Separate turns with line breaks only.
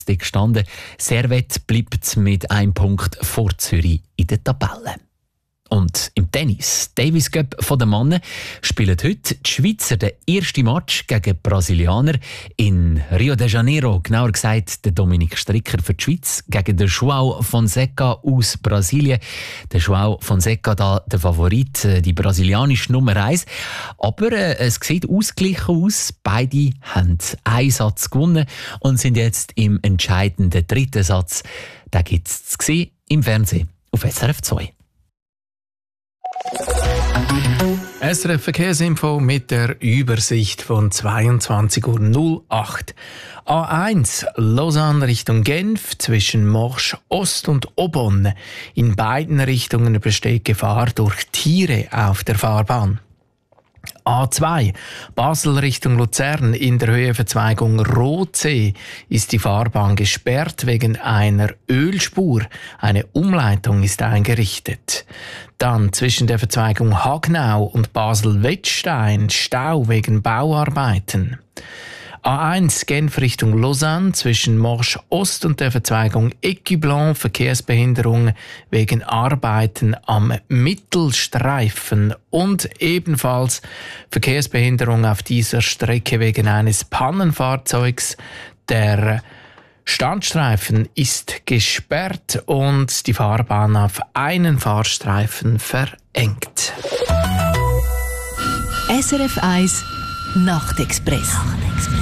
gestanden. Servette bleibt mit 1 Punkt vor Zürich in der Tabelle. Und im Tennis, Davis Cup der Männer, spielen heute die Schweizer den ersten Match gegen die Brasilianer in Rio de Janeiro. Genauer gesagt, der Dominik Stricker für die Schweiz gegen den João Fonseca aus Brasilien. Der João Fonseca, da der Favorit, die brasilianische Nummer 1. Aber es sieht ausgeglichen aus. Beide haben einen Satz gewonnen und sind jetzt im entscheidenden 3. Satz. Den gibt es zu sehen im Fernsehen auf SRF 2.
SRF Verkehrsinfo mit der Übersicht von 22:08 Uhr. A1 Lausanne Richtung Genf zwischen Morsch Ost und Aubonne. In beiden Richtungen besteht Gefahr durch Tiere auf der Fahrbahn. A2 Basel Richtung Luzern in der Höhenverzweigung Rotsee ist die Fahrbahn gesperrt wegen einer Ölspur. Eine Umleitung ist eingerichtet. Dann zwischen der Verzweigung Hagnau und Basel-Wettstein Stau wegen Bauarbeiten. A1 Genf Richtung Lausanne zwischen Morsch Ost und der Verzweigung Ecublon Verkehrsbehinderung wegen Arbeiten am Mittelstreifen und ebenfalls Verkehrsbehinderung auf dieser Strecke wegen eines Pannenfahrzeugs. Der Standstreifen ist gesperrt und die Fahrbahn auf einen Fahrstreifen verengt.
SRF 1 Nachtexpress.